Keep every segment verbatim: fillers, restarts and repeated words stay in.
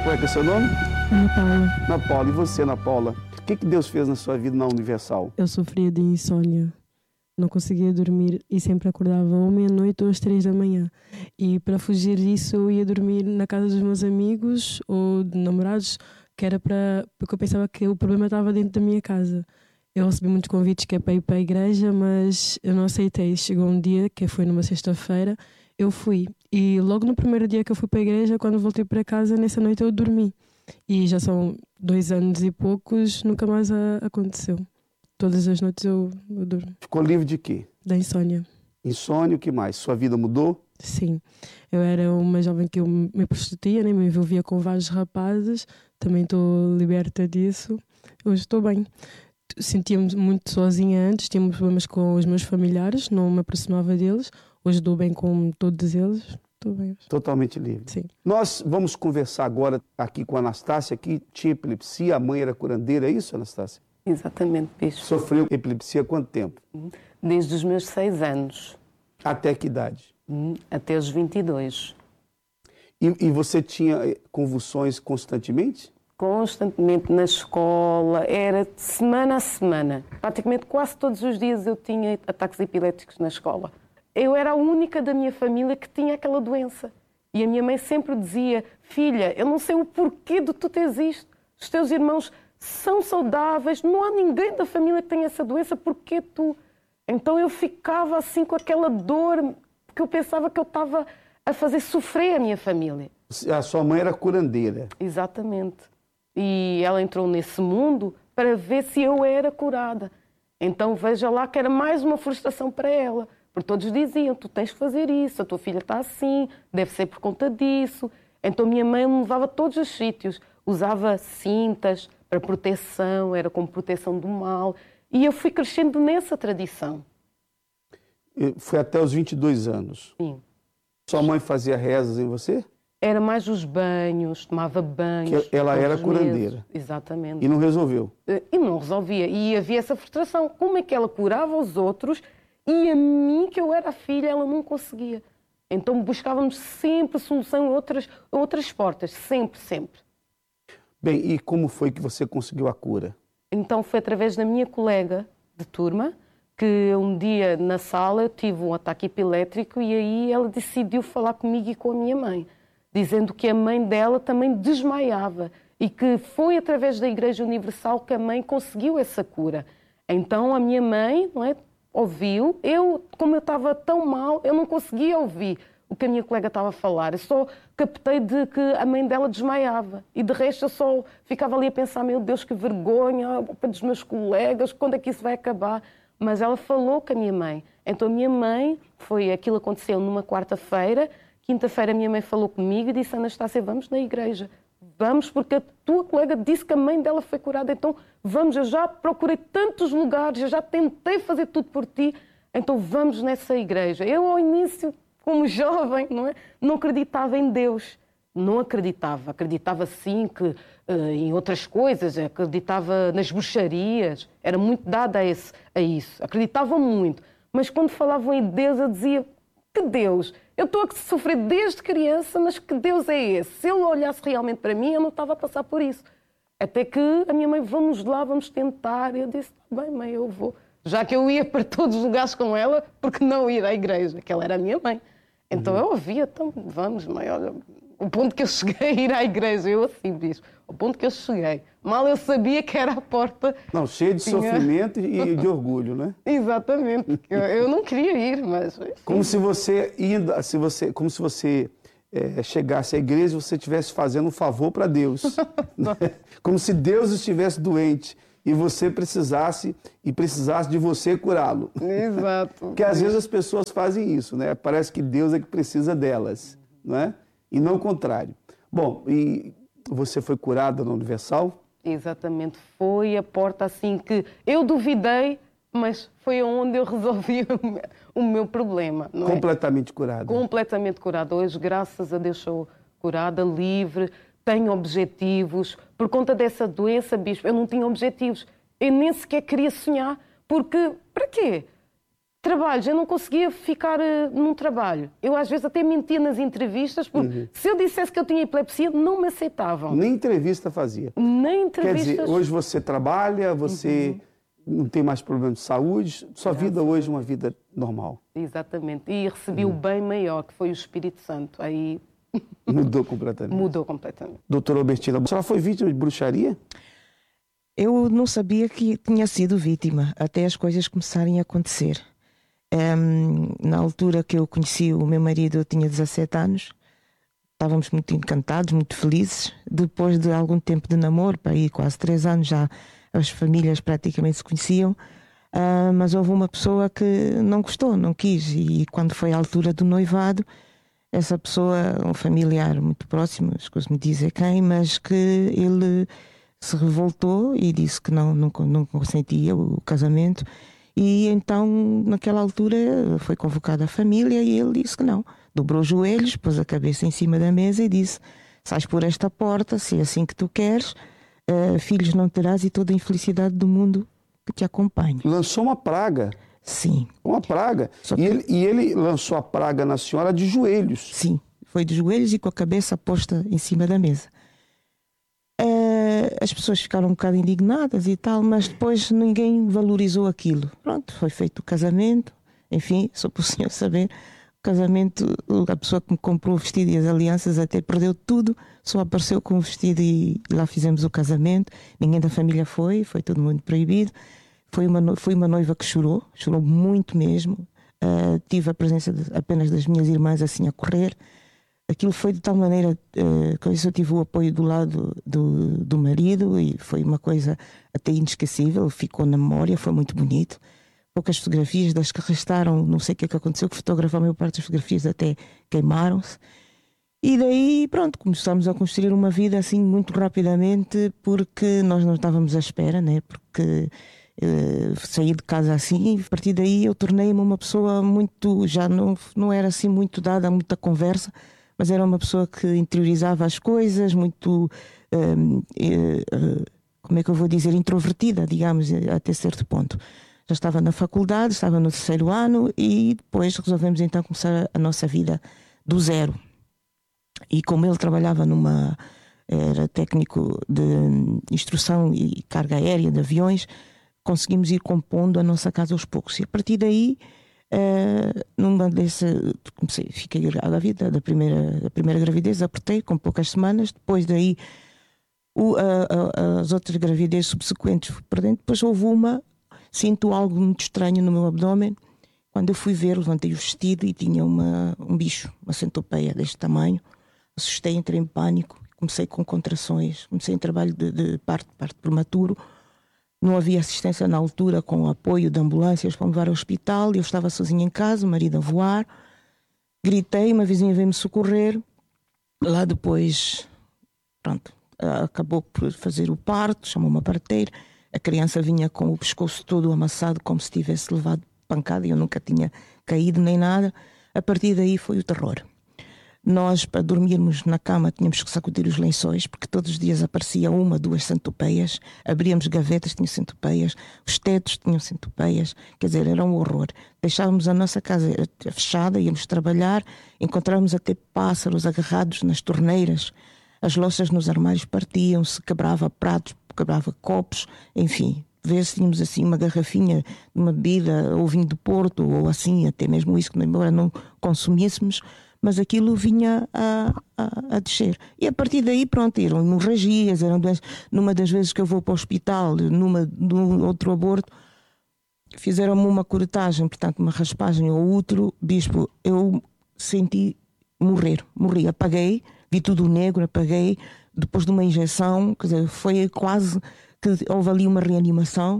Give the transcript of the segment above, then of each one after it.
Qual é que é seu nome? Ana Paula. Ana Paula. E você, Ana Paula? O que, que Deus fez na sua vida na Universal? Eu sofria de insônia. Não conseguia dormir e sempre acordava ou meia-noite ou às três da manhã. E para fugir disso eu ia dormir na casa dos meus amigos ou de namorados, que era para... porque eu pensava que o problema estava dentro da minha casa. Eu recebi muitos convites que é para ir para a igreja, mas eu não aceitei. Chegou um dia, que foi numa sexta-feira, eu fui. E logo no primeiro dia que eu fui para a igreja, quando voltei para casa, nessa noite eu dormi. E já são dois anos e poucos, nunca mais a, aconteceu. Todas as noites eu, eu durmo. Ficou livre de quê? Da insônia. Insônia, o que mais? Sua vida mudou? Sim. Eu era uma jovem que eu me prostituía, né? Me envolvia com vários rapazes. Também estou liberta disso. Hoje estou bem. Sentia-me muito sozinha antes, tinha problemas com os meus familiares, não me aproximava deles. Hoje estou bem com todos eles. Estou bem hoje. Totalmente livre. Sim. Nós vamos conversar agora aqui com a Anastácia, que tinha epilepsia, a mãe era curandeira, é isso, Anastácia? Exatamente, bispo. Sofreu epilepsia há quanto tempo? Desde os meus seis anos. Até que idade? Até os vinte e dois. E, e você tinha convulsões constantemente? Constantemente na escola, era de semana a semana. Praticamente quase todos os dias eu tinha ataques epiléticos na escola. Eu era a única da minha família que tinha aquela doença. E a minha mãe sempre dizia: filha, eu não sei o porquê de tu teres isto. Os teus irmãos são saudáveis, não há ninguém da família que tenha essa doença, porquê tu? Então eu ficava assim com aquela dor, porque eu pensava que eu estava a fazer sofrer a minha família. A sua mãe era curandeira. Exatamente. E ela entrou nesse mundo para ver se eu era curada. Então veja lá que era mais uma frustração para ela. Porque todos diziam: tu tens que fazer isso, a tua filha está assim, deve ser por conta disso. Então minha mãe me levava a todos os sítios. Usava cintas para proteção, era como proteção do mal. E eu fui crescendo nessa tradição. Foi até os vinte e dois anos. Sim. Sua mãe fazia rezas em você? Era mais os banhos, tomava banhos. Que ela era curandeira. Meses. Exatamente. E não resolveu? E não resolvia. E havia essa frustração. Como é que ela curava os outros e a mim, que eu era a filha, ela não conseguia? Então buscávamos sempre solução em outras, outras portas. Sempre, sempre. Bem, e como foi que você conseguiu a cura? Então foi através da minha colega de turma, que um dia na sala eu tive um ataque epilétrico e aí ela decidiu falar comigo e com a minha mãe, dizendo que a mãe dela também desmaiava e que foi através da Igreja Universal que a mãe conseguiu essa cura. Então a minha mãe, não é, ouviu. Eu, como eu estava tão mal, eu não conseguia ouvir o que a minha colega estava a falar. Eu só captei de que a mãe dela desmaiava. E de resto eu só ficava ali a pensar: meu Deus, que vergonha, para dos meus colegas, quando é que isso vai acabar? Mas ela falou com a minha mãe. Então a minha mãe, foi aquilo que aconteceu numa quarta-feira. Quinta-feira a minha mãe falou comigo e disse: Anastácia, vamos na igreja. Vamos, porque a tua colega disse que a mãe dela foi curada. Então vamos, eu já procurei tantos lugares, eu já tentei fazer tudo por ti. Então vamos nessa igreja. Eu ao início, como jovem, não é? Não acreditava em Deus. Não acreditava. Acreditava sim que, uh, em outras coisas, acreditava nas bruxarias. Era muito dada a, esse, a isso. Acreditava muito. Mas quando falavam em Deus, eu dizia: que Deus? Eu estou a sofrer desde criança, mas que Deus é esse? Se Ele olhasse realmente para mim, eu não estava a passar por isso. Até que a minha mãe: vamos lá, vamos tentar. E eu disse: bem, mãe, eu vou. Já que eu ia para todos os lugares com ela, porque não ir à igreja? Que ela era a minha mãe. Então uhum. eu ouvia: então vamos, mãe, olha, o ponto que eu cheguei a ir à igreja, eu assim disse, o ponto que eu cheguei, mal eu sabia que era a porta. Não, cheio de tinha... sofrimento e de orgulho, né? Exatamente, eu, eu não queria ir, mas... Enfim. Como se você, indo, se você, como se você é, chegasse à igreja e você estivesse fazendo um favor para Deus. Né? Como se Deus estivesse doente e você precisasse, e precisasse de você curá-lo. Exato. Porque às vezes as pessoas fazem isso, né? Parece que Deus é que precisa delas, não é? E não o contrário. Bom, e você foi curada na Universal? Exatamente. Foi a porta assim que eu duvidei, mas foi onde eu resolvi o meu problema. Não é? Completamente curada? Completamente curada. Hoje, graças a Deus, sou curada, livre, tenho objetivos. Por conta dessa doença, bispo, eu não tinha objetivos. Eu nem sequer queria sonhar. Porque, para quê? trabalhos, eu não conseguia ficar uh, num trabalho. Eu às vezes até mentia nas entrevistas, porque uhum. se eu dissesse que eu tinha epilepsia, não me aceitavam. Nem entrevista fazia. Nem entrevistas. Quer dizer, hoje você trabalha, você uhum. não tem mais problema de saúde, sua Graças vida hoje é uma vida normal. Exatamente. E recebi uhum. o bem maior, que foi o Espírito Santo. Aí... Mudou completamente. Mudou completamente. Doutora Albertina, a senhora foi vítima de bruxaria? Eu não sabia que tinha sido vítima, até as coisas começarem a acontecer. Um, na altura que eu conheci o meu marido, eu tinha dezassete anos. Estávamos muito encantados, muito felizes. Depois de algum tempo de namoro, para aí quase três anos, já as famílias praticamente se conheciam. Uh, mas houve uma pessoa que não gostou, não quis. E quando foi a altura do noivado, essa pessoa, um familiar muito próximo, escuso-me dizer quem, mas que ele se revoltou e disse que não, não, não consentia o casamento. E então, naquela altura, foi convocada a família e ele disse que não. Dobrou os joelhos, pôs a cabeça em cima da mesa e disse: sais por esta porta, se é assim que tu queres, uh, filhos não terás e toda a infelicidade do mundo que te acompanhe. Lançou uma praga. Sim. Uma praga. Que... E, ele, e ele lançou a praga na senhora de joelhos. Sim, foi de joelhos e com a cabeça posta em cima da mesa. Uh, as pessoas ficaram um bocado indignadas e tal, mas depois ninguém valorizou aquilo. Pronto, foi feito o casamento. Enfim, só para o senhor saber, o casamento, a pessoa que me comprou o vestido e as alianças até perdeu tudo, só apareceu com o vestido e lá fizemos o casamento. Ninguém da família foi, foi todo mundo proibido. Foi uma, foi uma noiva que chorou, chorou muito mesmo. Uh, tive a presença de, apenas das minhas irmãs assim a correr. Aquilo foi de tal maneira uh, que eu tive o apoio do lado do, do marido e foi uma coisa até inesquecível, ficou na memória, foi muito bonito. Poucas fotografias das que restaram, não sei o que é que aconteceu, que fotografou a maior parte das fotografias até queimaram-se. E daí, pronto, começámos a construir uma vida assim muito rapidamente, porque nós não estávamos à espera, né? Porque uh, saí de casa assim e a partir daí eu tornei-me uma pessoa muito, já não, não era assim muito dada a muita conversa, mas era uma pessoa que interiorizava as coisas, muito, uh, uh, como é que eu vou dizer, introvertida, digamos, até certo ponto. Já estava na faculdade, estava no terceiro ano e depois resolvemos então começar a nossa vida do zero. E como ele trabalhava numa, era técnico de instrução e carga aérea de aviões, conseguimos ir compondo a nossa casa aos poucos. E a partir daí, uh, numa dessa, comecei, fiquei grávida da primeira, da primeira gravidez, apertei com poucas semanas, depois daí o, a, a, as outras gravidezes subsequentes fui perdendo, depois houve uma, sinto algo muito estranho no meu abdômen. Quando eu fui ver, levantei o vestido e tinha uma, um bicho, uma centopeia deste tamanho. Assustei, entrei em pânico, comecei com contrações, comecei em trabalho de, de parto, parto prematuro. Não havia assistência na altura com o apoio de ambulâncias para me levar ao hospital. Eu estava sozinha em casa, o marido a voar. Gritei, uma vizinha veio-me socorrer. Lá depois, pronto, acabou por fazer o parto, chamou uma parteira. A criança vinha com o pescoço todo amassado, como se tivesse levado pancada. Eu nunca tinha caído nem nada. A partir daí foi o terror. Nós, para dormirmos na cama, tínhamos que sacudir os lençóis, porque todos os dias aparecia uma, duas centopeias. Abríamos gavetas, tinham centopeias. Os tetos tinham centopeias. Quer dizer, era um horror. Deixávamos a nossa casa fechada, íamos trabalhar, encontrávamos até pássaros agarrados nas torneiras. As louças nos armários partiam-se, quebrava pratos, quebrava copos, enfim. Vê-se tínhamos assim uma garrafinha de uma bebida, ou vinho de Porto, ou assim, até mesmo isso, que embora não consumíssemos, mas aquilo vinha a, a, a descer. E a partir daí, pronto, eram hemorragias, eram doenças. Numa das vezes que eu vou para o hospital, numa, num outro aborto, fizeram-me uma curetagem, portanto, uma raspagem ao útero, bispo, eu senti morrer, morri, apaguei, vi tudo negro, apaguei, depois de uma injeção, quer dizer, foi quase que houve ali uma reanimação.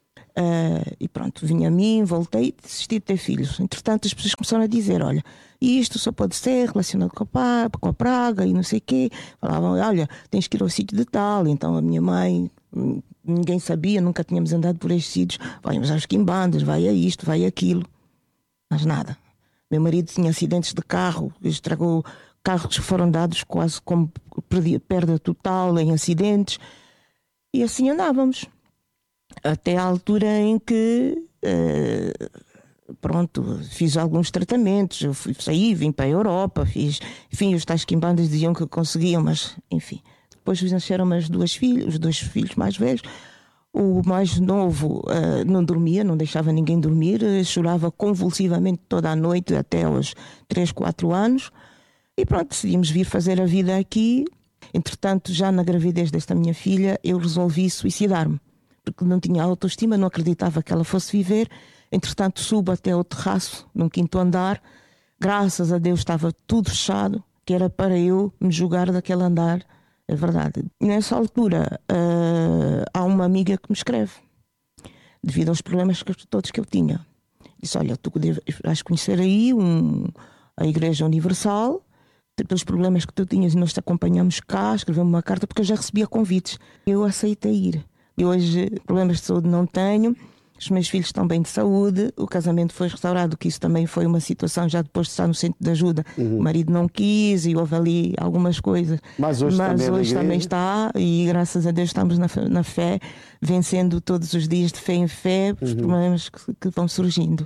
Uh, e pronto, vim a mim, voltei e desisti de ter filhos. Entretanto, as pessoas começaram a dizer: olha, isto só pode ser relacionado com a, pá, com a praga e não sei o quê. Falavam: olha, tens que ir ao sítio de tal. Então a minha mãe, ninguém sabia, nunca tínhamos andado por estes sítios. Vamos às quimbandas, vai a isto, vai a aquilo. Mas nada. Meu marido tinha acidentes de carro, estragou carros que foram dados quase como perda total em acidentes. E assim andávamos. Até à altura em que uh, pronto, fiz alguns tratamentos, eu fui, saí, vim para a Europa, fiz, enfim, os tais quimbandas diziam que conseguiam, mas enfim. Depois nasceram as duas filhas, os dois filhos mais velhos. O mais novo uh, não dormia, não deixava ninguém dormir, chorava convulsivamente toda a noite até aos três, quatro anos. E pronto, decidimos vir fazer a vida aqui. Entretanto, já na gravidez desta minha filha, eu resolvi suicidar-me, porque não tinha autoestima, não acreditava que ela fosse viver. Entretanto, subo até o terraço, num quinto andar. Graças a Deus estava tudo fechado, que era para eu me jogar daquele andar. É verdade. Nessa altura, uh, há uma amiga que me escreve, devido aos problemas que, todos que eu tinha. Disse, olha, tu vais conhecer aí um, a Igreja Universal, pelos problemas que tu tinhas, e nós te acompanhamos cá, escreveu-me uma carta, porque eu já recebia convites. Eu aceitei ir. E hoje, problemas de saúde não tenho, os meus filhos estão bem de saúde, o casamento foi restaurado, que isso também foi uma situação, já depois de estar no centro de ajuda, uhum. O marido não quis e houve ali algumas coisas. Mas hoje, Mas também, hoje também está, e graças a Deus estamos na, na fé, vencendo todos os dias de fé em fé, os uhum. problemas que, que vão surgindo.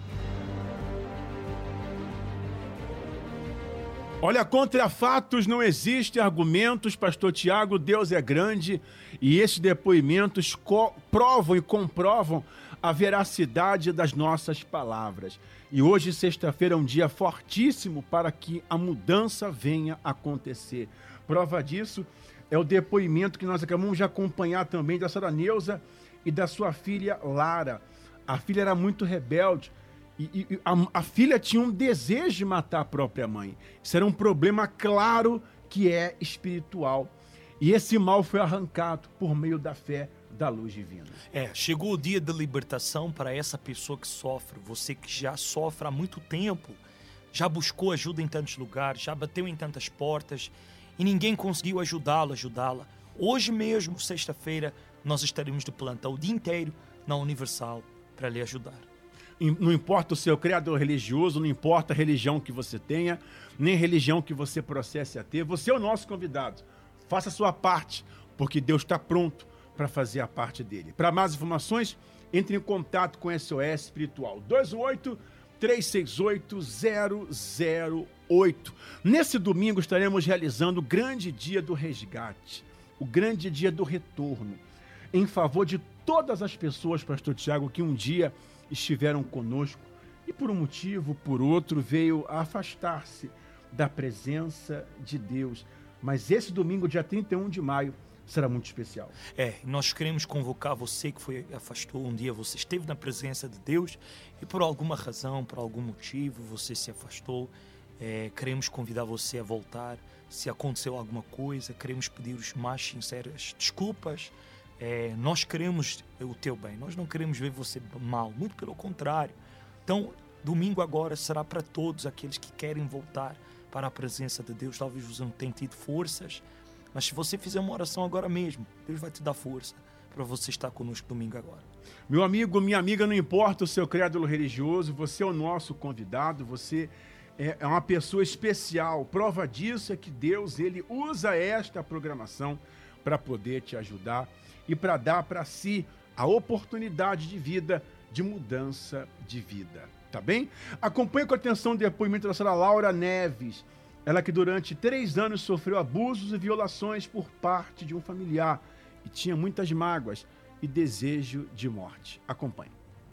Olha, contra fatos não existem argumentos, pastor Tiago, Deus é grande e esses depoimentos co- provam e comprovam a veracidade das nossas palavras. E hoje, sexta-feira, é um dia fortíssimo para que a mudança venha a acontecer. Prova disso é o depoimento que nós acabamos de acompanhar também da senhora Neuza e da sua filha Lara. A filha era muito rebelde. E, e a, a filha tinha um desejo de matar a própria mãe. Isso era um problema claro que é espiritual. E esse mal foi arrancado por meio da fé da luz divina. É, chegou o dia da libertação para essa pessoa que sofre. Você que já sofre há muito tempo, já buscou ajuda em tantos lugares, já bateu em tantas portas e ninguém conseguiu ajudá-lo, ajudá-la. Hoje mesmo, sexta-feira, nós estaremos de plantão o dia inteiro na Universal para lhe ajudar. Não importa o seu credo religioso, não importa a religião que você tenha, nem a religião que você processe a ter, você é o nosso convidado. Faça a sua parte, porque Deus está pronto para fazer a parte dele. Para mais informações, entre em contato com S O S Espiritual. dois um oito, três seis oito, zero zero oito. Nesse domingo estaremos realizando o grande dia do resgate, o grande dia do retorno, em favor de todas as pessoas, pastor Tiago, que um dia estiveram conosco e por um motivo, por outro, veio a afastar-se da presença de Deus. Mas esse domingo, dia trinta e um de maio, será muito especial. É, nós queremos convocar você que foi afastou um dia, você esteve na presença de Deus e por alguma razão, por algum motivo, você se afastou. É, queremos convidar você a voltar. Se aconteceu alguma coisa, queremos pedir os mais sinceras desculpas. É, nós queremos o teu bem, nós não queremos ver você mal, muito pelo contrário. Então, domingo agora será para todos aqueles que querem voltar para a presença de Deus. Talvez você não tenha tido forças, mas se você fizer uma oração agora mesmo, Deus vai te dar força para você estar conosco domingo agora. Meu amigo, minha amiga, não importa o seu credo religioso, você é o nosso convidado, você é uma pessoa especial. Prova disso é que Deus, ele usa esta programação para poder te ajudar e para dar para si a oportunidade de vida, de mudança de vida, tá bem? Acompanhe com atenção o depoimento da senhora Laura Neves, ela que durante três anos sofreu abusos e violações por parte de um familiar e tinha muitas mágoas e desejo de morte. Acompanhe.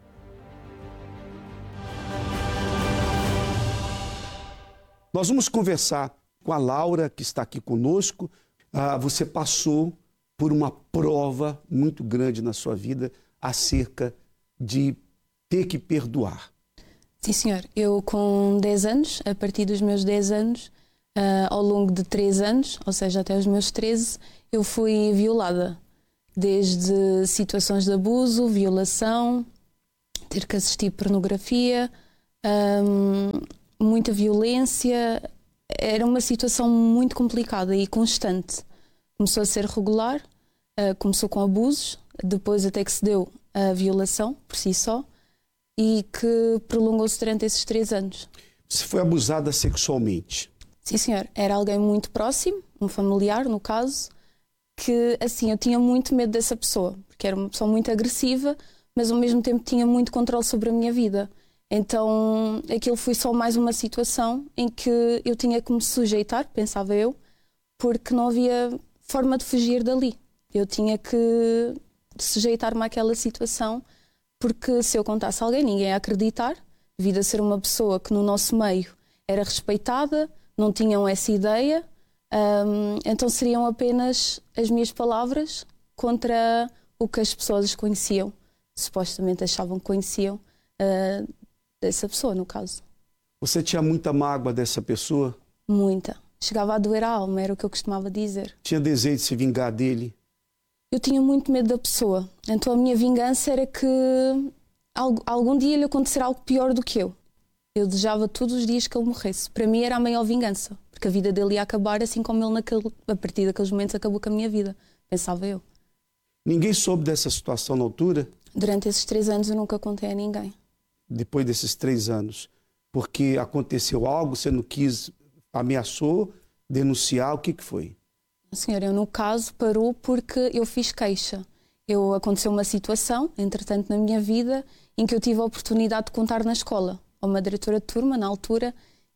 Nós vamos conversar com a Laura, que está aqui conosco. Ah, você passou por uma prova muito grande na sua vida acerca de ter que perdoar. Sim, senhor. Eu com dez anos, a partir dos meus dez anos, uh, ao longo de três anos, ou seja, até os meus treze, eu fui violada. Desde situações de abuso, violação, ter que assistir pornografia, um, muita violência. Era uma situação muito complicada e constante. Começou a ser regular, uh, começou com abusos, depois até que se deu a violação por si só e que prolongou-se durante esses três anos. Você foi abusada sexualmente? Sim, senhor. Era alguém muito próximo, um familiar, no caso, que, assim, eu tinha muito medo dessa pessoa, porque era uma pessoa muito agressiva, mas ao mesmo tempo tinha muito controle sobre a minha vida. Então aquilo foi só mais uma situação em que eu tinha que me sujeitar, pensava eu, porque não havia forma de fugir dali. Eu tinha que sujeitar-me àquela situação, porque se eu contasse a alguém, ninguém ia acreditar, devido a ser uma pessoa que no nosso meio era respeitada, não tinham essa ideia, um, então seriam apenas as minhas palavras contra o que as pessoas conheciam, supostamente achavam que conheciam uh, dessa pessoa, no caso. Você tinha muita mágoa dessa pessoa? Muita. Chegava a doer a alma, era o que eu costumava dizer. Tinha desejo de se vingar dele? Eu tinha muito medo da pessoa, então a minha vingança era que algum dia lhe acontecer algo pior do que eu. Eu desejava todos os dias que ele morresse. Para mim era a maior vingança, porque a vida dele ia acabar assim como ele, naquele, a partir daqueles momentos, acabou com a minha vida, pensava eu. Ninguém soube dessa situação na altura? Durante esses três anos eu nunca contei a ninguém. Depois desses três anos? Porque aconteceu algo, você não quis, ameaçou, denunciar, o que que foi? Senhora, eu no caso parou porque eu fiz queixa. Eu, aconteceu uma situação, entretanto, na minha vida, em que eu tive a oportunidade de contar na escola, a uma diretora de turma, na altura,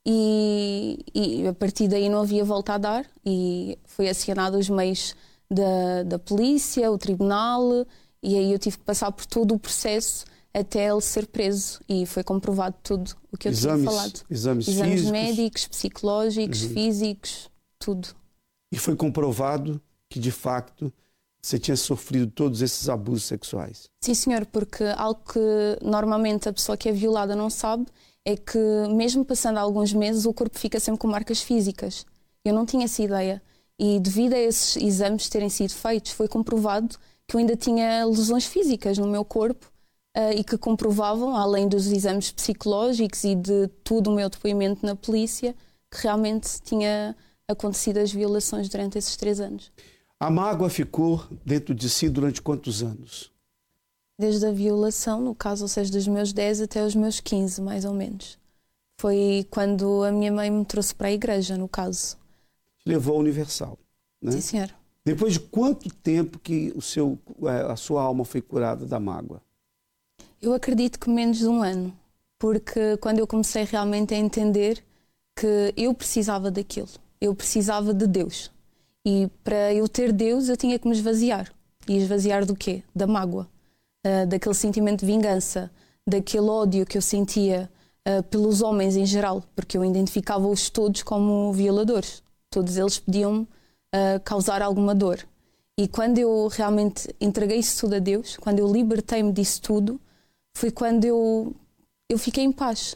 e, e a partir daí não havia volta a dar, e foi acionado os meios da, da polícia, o tribunal, e aí eu tive que passar por todo o processo até ele ser preso, e foi comprovado tudo o que eu exames, tinha falado. Exames, exames físicos? médicos, psicológicos, uhum. físicos, tudo. E foi comprovado que, de facto, você tinha sofrido todos esses abusos sexuais? Sim, senhor, porque algo que normalmente a pessoa que é violada não sabe é que, mesmo passando alguns meses, o corpo fica sempre com marcas físicas. Eu não tinha essa ideia. E devido a esses exames terem sido feitos, foi comprovado que eu ainda tinha lesões físicas no meu corpo uh, e que comprovavam, além dos exames psicológicos e de todo o meu depoimento na polícia, que realmente tinha acontecido as violações durante esses três anos. A mágoa ficou dentro de si durante quantos anos? Desde a violação, no caso, ou seja, dos meus dez até os meus quinze, mais ou menos. Foi quando a minha mãe me trouxe para a igreja, no caso. Levou ao Universal, né? Sim, senhor. Depois de quanto tempo que o seu, a sua alma foi curada da mágoa? Eu acredito que menos de um ano, porque quando eu comecei realmente a entender que eu precisava daquilo. Eu precisava de Deus. E para eu ter Deus, eu tinha que me esvaziar. E esvaziar do quê? Da mágoa. Uh, daquele sentimento de vingança. Daquele ódio que eu sentia uh, pelos homens em geral. Porque eu identificava-os todos como violadores. Todos eles podiam uh, causar alguma dor. E quando eu realmente entreguei isso tudo a Deus, quando eu libertei-me disso tudo, foi quando eu, eu fiquei em paz.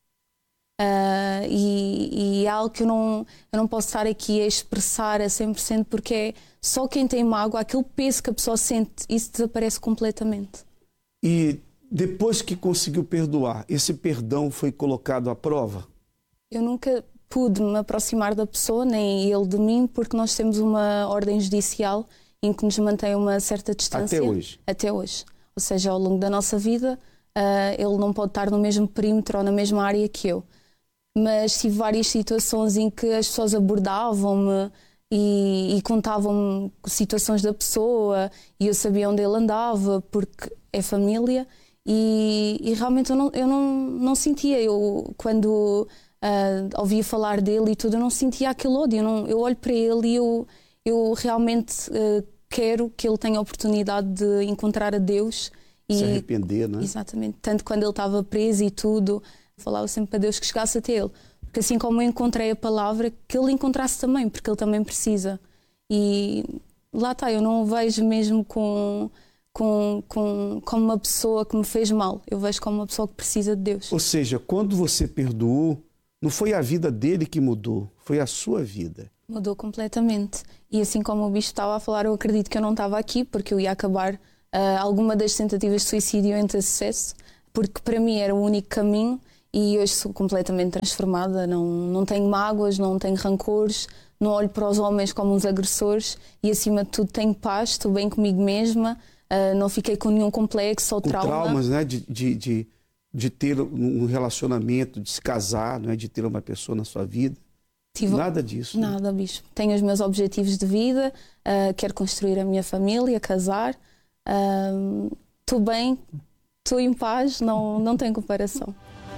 Uh, e, e é algo que eu não, eu não posso estar aqui a expressar a cem por cento, porque é só quem tem mágoa, aquele peso que a pessoa sente, isso desaparece completamente. E depois que conseguiu perdoar, esse perdão foi colocado à prova? Eu nunca pude me aproximar da pessoa, nem ele de mim, porque nós temos uma ordem judicial em que nos mantém uma certa distância. Até hoje? Até hoje. Ou seja, ao longo da nossa vida, uh, ele não pode estar no mesmo perímetro ou na mesma área que eu. Mas tive várias situações em que as pessoas abordavam-me e, e contavam-me situações da pessoa e eu sabia onde ele andava, porque é família, e, e realmente eu não, eu não, não sentia, eu quando uh, ouvia falar dele e tudo, eu não sentia aquele ódio, eu, não, eu olho para ele e eu, eu realmente uh, quero que ele tenha a oportunidade de encontrar a Deus. E, se arrepender, não é? Exatamente, tanto quando ele estava preso e tudo, falava sempre para Deus que chegasse até ele, porque assim como eu encontrei a palavra, que ele encontrasse também, porque ele também precisa. E lá está, eu não o vejo mesmo com, com, com, como uma pessoa que me fez mal, eu vejo como uma pessoa que precisa de Deus. Ou seja, quando você perdoou, não foi a vida dele que mudou, foi a sua vida. Mudou completamente. E assim como o bispo estava a falar, eu acredito que eu não estava aqui, porque eu ia acabar uh, alguma das tentativas de suicídio em sucesso, porque para mim era o único caminho. E hoje sou completamente transformada, não, não tenho mágoas, não tenho rancores, não olho para os homens como uns agressores e, acima de tudo, tenho paz, estou bem comigo mesma, uh, não fiquei com nenhum complexo ou com trauma. traumas, né? De, de, de, de ter um relacionamento, de se casar, né? De ter uma pessoa na sua vida. Tive... Nada disso. Nada, né? Bispo. Tenho os meus objetivos de vida, uh, quero construir a minha família, casar. Uh, estou bem, estou em paz, não, não tenho comparação.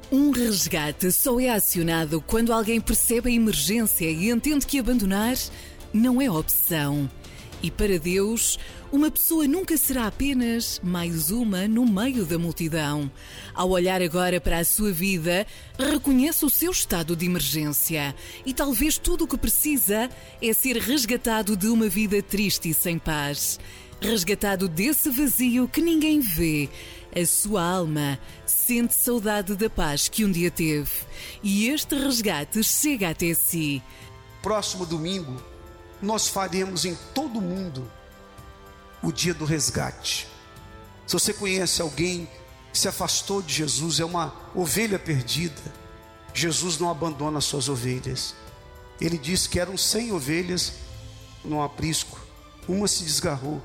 Um resgate só é acionado quando alguém percebe a emergência e entende que abandonar não é opção. E para Deus, uma pessoa nunca será apenas mais uma no meio da multidão. Ao olhar agora para a sua vida, reconhece o seu estado de emergência. E talvez tudo o que precisa é ser resgatado de uma vida triste e sem paz. Resgatado desse vazio que ninguém vê. A sua alma sente saudade da paz que um dia teve. E este resgate chega até si. Próximo domingo, nós faremos em todo o mundo o dia do resgate. Se você conhece alguém que se afastou de Jesus, é uma ovelha perdida, Jesus não abandona as suas ovelhas. Ele disse que eram cem ovelhas no aprisco, uma se desgarrou.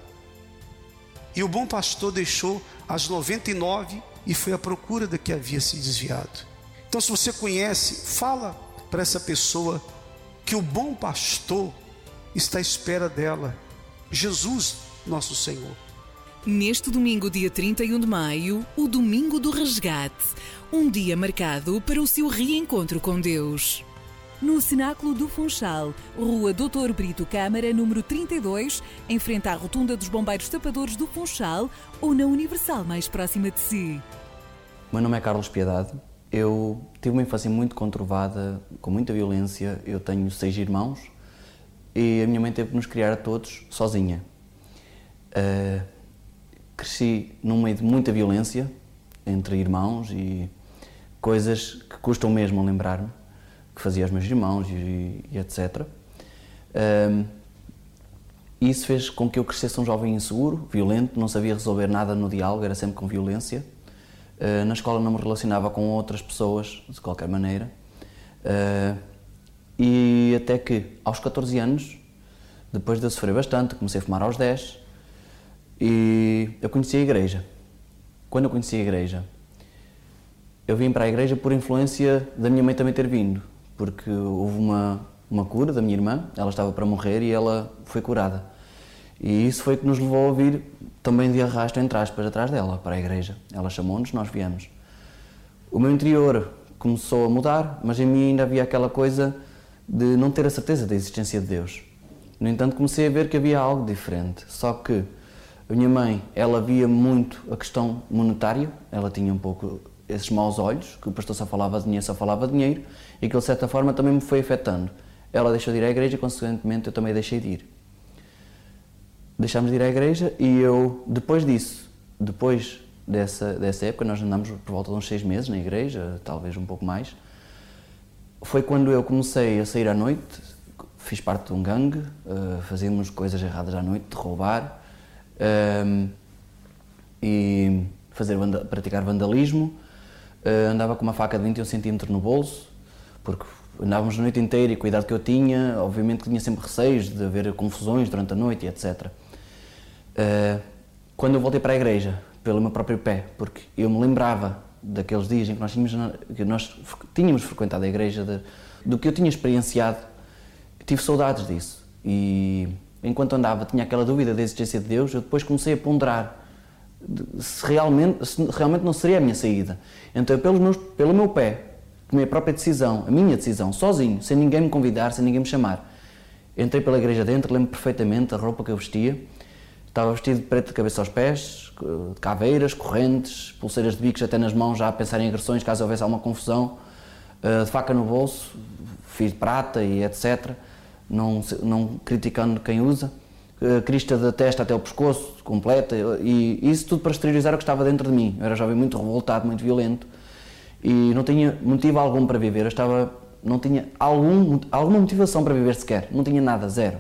E o bom pastor deixou as noventa e nove e foi à procura da que havia se desviado. Então, se você conhece, fala para essa pessoa que o bom pastor está à espera dela, Jesus, nosso Senhor. Neste domingo, dia trinta e um de maio, o Domingo do Resgate, um dia marcado para o seu reencontro com Deus. No Cenáculo do Funchal, Rua doutor Brito Câmara, número trinta e dois, em frente à Rotunda dos Bombeiros Tapadores do Funchal, ou na Universal mais próxima de si. O meu nome é Carlos Piedade. Eu tive uma infância muito conturbada, com muita violência. Eu tenho seis irmãos e a minha mãe teve que nos criar a todos sozinha. Uh, cresci num meio de muita violência entre irmãos e coisas que custam mesmo a lembrar-me, que fazia aos meus irmãos e, e etcétera. Um, isso fez com que eu crescesse um jovem inseguro, violento, não sabia resolver nada no diálogo, era sempre com violência. Uh, na escola não me relacionava com outras pessoas, de qualquer maneira. Uh, e até que, aos catorze anos, depois de eu sofrer bastante, comecei a fumar aos dez, e eu conheci a igreja. Quando eu conheci a igreja, eu vim para a igreja por influência da minha mãe também ter vindo, porque houve uma, uma cura da minha irmã, ela estava para morrer e ela foi curada. E isso foi que nos levou a vir também de arrasto, entre aspas, atrás dela, para a igreja. Ela chamou-nos, nós viemos. O meu interior começou a mudar, mas em mim ainda havia aquela coisa de não ter a certeza da existência de Deus. No entanto, comecei a ver que havia algo diferente, só que a minha mãe, ela via muito a questão monetária, ela tinha um pouco esses maus olhos, que o pastor só falava de dinheiro, só falava de dinheiro, e que de certa forma também me foi afetando. Ela deixou de ir à igreja e, consequentemente, eu também deixei de ir. Deixámos de ir à igreja e eu, depois disso, depois dessa, dessa época, nós andámos por volta de uns seis meses na igreja, talvez um pouco mais, foi quando eu comecei a sair à noite, fiz parte de um gangue, uh, fazíamos coisas erradas à noite, de roubar, um, e fazer, praticar vandalismo. Uh, andava com uma faca de vinte e um centímetros no bolso, porque andávamos a noite inteira e cuidado que eu tinha, obviamente que tinha sempre receios de haver confusões durante a noite e etcétera. Uh, quando eu voltei para a igreja, pelo meu próprio pé, porque eu me lembrava daqueles dias em que nós tínhamos, que nós tínhamos frequentado a igreja, de, do que eu tinha experienciado, tive saudades disso. E enquanto andava, tinha aquela dúvida da existência de Deus, eu depois comecei a ponderar se realmente, se realmente não seria a minha saída. Então, pelo meu, pelo meu pé, tomei a própria decisão, a minha decisão, sozinho, sem ninguém me convidar, sem ninguém me chamar. Entrei pela igreja dentro, lembro perfeitamente a roupa que eu vestia. Estava vestido de preto de cabeça aos pés, caveiras, correntes, pulseiras de bicos até nas mãos, já a pensar em agressões, caso houvesse alguma confusão, de faca no bolso, fio de prata e etcétera. Não, não criticando quem usa. Crista da testa até o pescoço, completa, e isso tudo para exteriorizar o que estava dentro de mim. Eu era jovem muito revoltado, muito violento, e não tinha motivo algum para viver. Eu estava, não tinha algum, alguma motivação para viver sequer, não tinha nada, zero.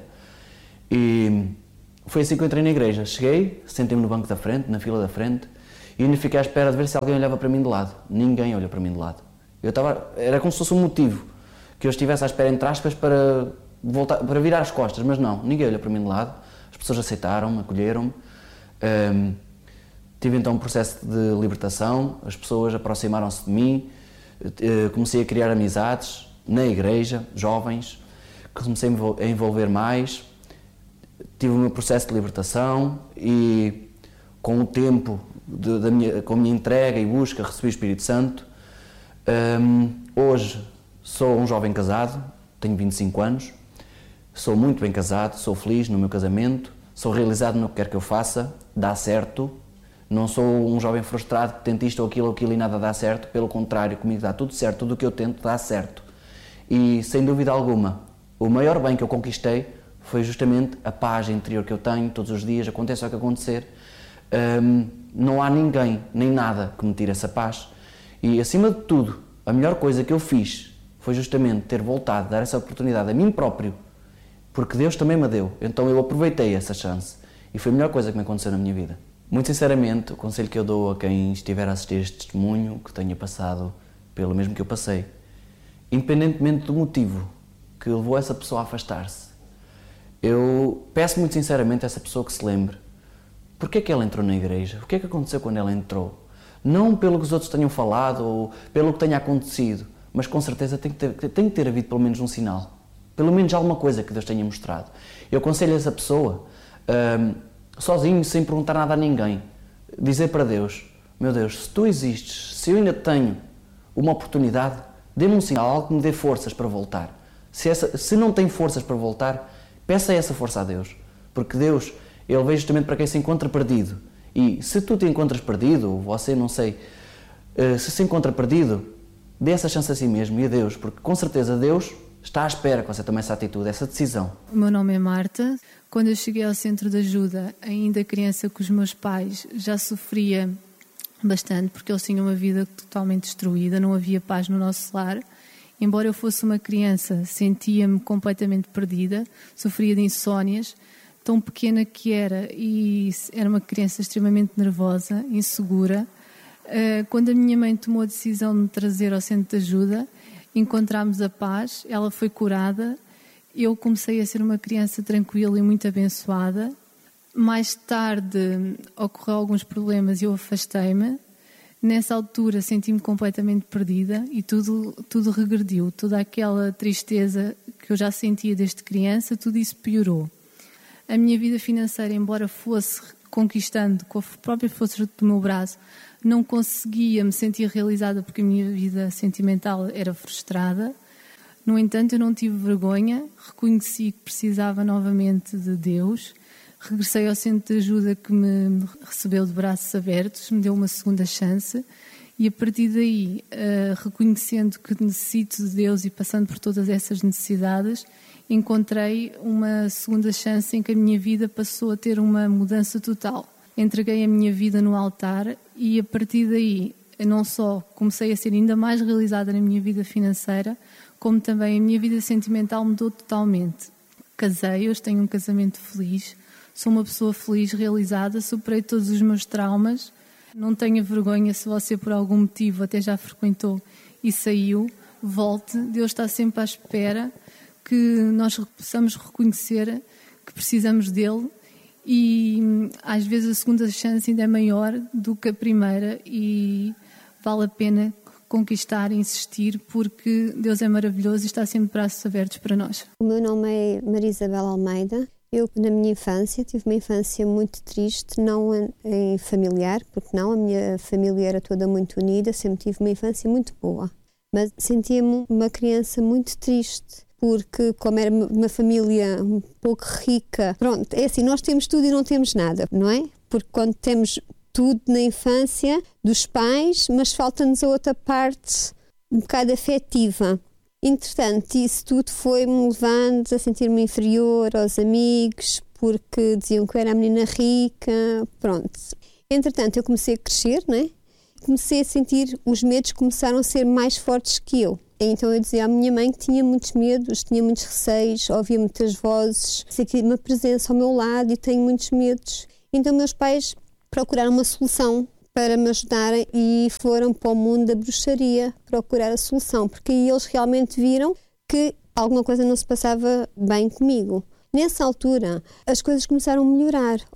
E foi assim que eu entrei na igreja. Cheguei, sentei-me no banco da frente, na fila da frente, e ainda fiquei à espera de ver se alguém olhava para mim de lado. Ninguém olhou para mim de lado. Eu estava, era como se fosse um motivo, que eu estivesse à espera, entre aspas, para, voltar, para virar as costas, mas não, ninguém olhou para mim de lado. As pessoas aceitaram-me, acolheram-me. Um, tive então um processo de libertação, as pessoas aproximaram-se de mim, uh, comecei a criar amizades na igreja, jovens, comecei a envolver mais, tive o meu processo de libertação e com o tempo, de, da minha, com a minha entrega e busca, recebi o Espírito Santo. Um, hoje sou um jovem casado, tenho vinte e cinco anos, sou muito bem casado, sou feliz no meu casamento, sou realizado no que quer que eu faça, dá certo. Não sou um jovem frustrado que tenta isto ou aquilo ou aquilo e nada dá certo. Pelo contrário, comigo dá tudo certo, tudo o que eu tento dá certo. E, sem dúvida alguma, o maior bem que eu conquistei foi justamente a paz interior que eu tenho todos os dias, aconteça o que acontecer. Um, não há ninguém, nem nada que me tire essa paz. E, acima de tudo, a melhor coisa que eu fiz foi justamente ter voltado a dar essa oportunidade a mim próprio, porque Deus também me deu. Então eu aproveitei essa chance e foi a melhor coisa que me aconteceu na minha vida. Muito sinceramente, o conselho que eu dou a quem estiver a assistir este testemunho, que tenha passado pelo mesmo que eu passei, independentemente do motivo que levou essa pessoa a afastar-se, eu peço muito sinceramente a essa pessoa que se lembre porque é que ela entrou na igreja, o que é que aconteceu quando ela entrou. Não pelo que os outros tenham falado ou pelo que tenha acontecido, mas com certeza tem que ter, tem que ter havido pelo menos um sinal, pelo menos alguma coisa que Deus tenha mostrado. Eu aconselho essa pessoa, hum, sozinho, sem perguntar nada a ninguém, dizer para Deus: meu Deus, se tu existes, se eu ainda tenho uma oportunidade, dê-me um sinal, algo que me dê forças para voltar. Se, essa, se não tem forças para voltar, peça essa força a Deus, porque Deus, Ele veio justamente para quem se encontra perdido. E se tu te encontras perdido, ou você, não sei, se se encontra perdido, dê essa chance a si mesmo e a Deus, porque com certeza Deus está à espera que você tome essa atitude, essa decisão. O meu nome é Marta. Quando eu cheguei ao centro de ajuda, ainda criança com os meus pais, já sofria bastante, porque eles tinham uma vida totalmente destruída, não havia paz no nosso lar. Embora eu fosse uma criança, sentia-me completamente perdida, sofria de insónias, tão pequena que era, e era uma criança extremamente nervosa, insegura. Quando a minha mãe tomou a decisão de me trazer ao centro de ajuda, encontramos a paz, ela foi curada. Eu comecei a ser uma criança tranquila e muito abençoada. Mais tarde ocorreu alguns problemas e eu afastei-me. Nessa altura senti-me completamente perdida e tudo, tudo regrediu. Toda aquela tristeza que eu já sentia desde criança, tudo isso piorou. A minha vida financeira, embora fosse conquistando com a própria força do meu braço, não conseguia me sentir realizada porque a minha vida sentimental era frustrada. No entanto, eu não tive vergonha, reconheci que precisava novamente de Deus, regressei ao centro de ajuda que me recebeu de braços abertos, me deu uma segunda chance e a partir daí, uh, reconhecendo que necessito de Deus e passando por todas essas necessidades, encontrei uma segunda chance em que a minha vida passou a ter uma mudança total. Entreguei a minha vida no altar e a partir daí, não só comecei a ser ainda mais realizada na minha vida financeira, como também a minha vida sentimental mudou totalmente. Casei, hoje tenho um casamento feliz, sou uma pessoa feliz, realizada, superei todos os meus traumas, não tenha vergonha se você por algum motivo até já frequentou e saiu, volte, Deus está sempre à espera que nós possamos reconhecer que precisamos dele e às vezes a segunda chance ainda é maior do que a primeira e vale a pena conquistar e insistir porque Deus é maravilhoso e está sempre de braços abertos para nós. O meu nome é Maria Isabel Almeida. Eu, na minha infância, tive uma infância muito triste, não em familiar, porque não, a minha família era toda muito unida, sempre tive uma infância muito boa. Mas sentia-me uma criança muito triste, porque como era uma família um pouco rica, pronto, é assim, nós temos tudo e não temos nada, não é? Porque quando temos tudo na infância dos pais, mas falta-nos a outra parte um bocado afetiva. Entretanto, isso tudo foi-me levando a sentir-me inferior aos amigos, porque diziam que eu era a menina rica, pronto. Entretanto, eu comecei a crescer, não é? Comecei a sentir, os medos começaram a ser mais fortes que eu. Então eu dizia à minha mãe que tinha muitos medos, tinha muitos receios, ouvia muitas vozes, sentia uma presença ao meu lado e tenho muitos medos. Então meus pais procuraram uma solução para me ajudarem e foram para o mundo da bruxaria procurar a solução, porque aí eles realmente viram que alguma coisa não se passava bem comigo. Nessa altura, as coisas começaram a melhorar,